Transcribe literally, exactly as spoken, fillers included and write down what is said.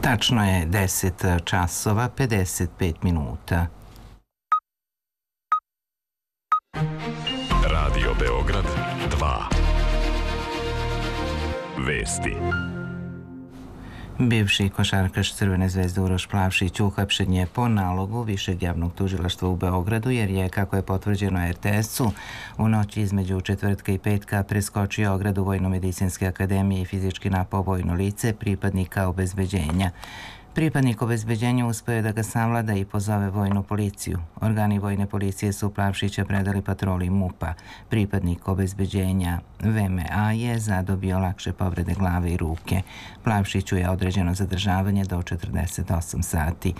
Tačno je deset časova pedeset pet minuta. Radio Beograd dva. Vesti. Bivši košarkaš Crvene zvezde Uroš Plavšić uhapšen je po nalogu Višeg javnog tužilaštva u Beogradu jer je, kako je potvrđeno er te es-u, u noći između četvrtka i petka preskočio ogradu Vojno-medicinske akademije i fizički napao vojno lice pripadnika obezbeđenja. Pripadnik obezbeđenja uspeo je da ga savlada i pozove vojnu policiju. Organi vojne policije su Plavšića predali patroli mupa. Pripadnik obezbeđenja ve em a je zadobio lakše povrede glave i ruke. Plavšiću je određeno zadržavanje do četrdeset osam sati.